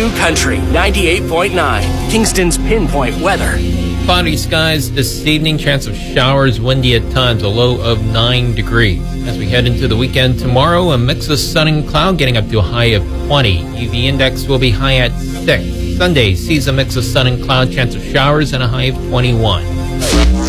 New Country 98.9, Kingston's pinpoint weather. Cloudy skies this evening, chance of showers, windy at times, a low of 9 degrees. As we head into the weekend tomorrow, a mix of sun and cloud getting up to a high of 20. UV index will be high at 6. Sunday sees a mix of sun and cloud, chance of showers, and a high of 21.